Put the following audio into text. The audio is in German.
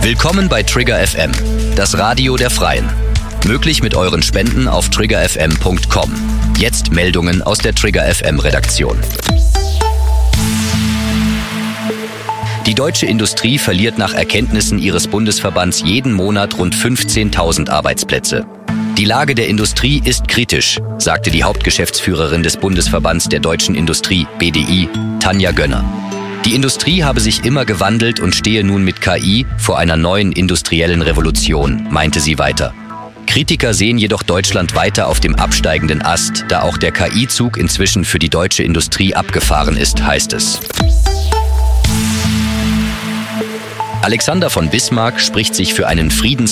Willkommen bei Trigger FM, das Radio der Freien. Möglich mit euren Spenden auf triggerfm.com. Jetzt Meldungen aus der Trigger FM Redaktion. Die deutsche Industrie verliert nach Erkenntnissen ihres Bundesverbands jeden Monat rund 15.000 Arbeitsplätze. Die Lage der Industrie ist kritisch, sagte die Hauptgeschäftsführerin des Bundesverbands der deutschen Industrie, BDI, Tanja Gönner. Die Industrie habe sich immer gewandelt und stehe nun mit KI vor einer neuen industriellen Revolution, meinte sie weiter. Kritiker sehen jedoch Deutschland weiter auf dem absteigenden Ast, da auch der KI-Zug inzwischen für die deutsche Industrie abgefahren ist, heißt es. Alexander von Bismarck spricht sich für einen